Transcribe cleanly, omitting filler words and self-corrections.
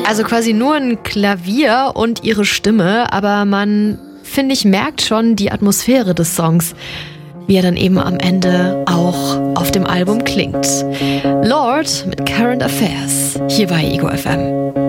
Also quasi nur ein Klavier und ihre Stimme, aber man, finde ich, merkt schon die Atmosphäre des Songs, wie er dann eben am Ende auch auf dem Album klingt. Lorde mit Current Affairs, hier bei Ego FM.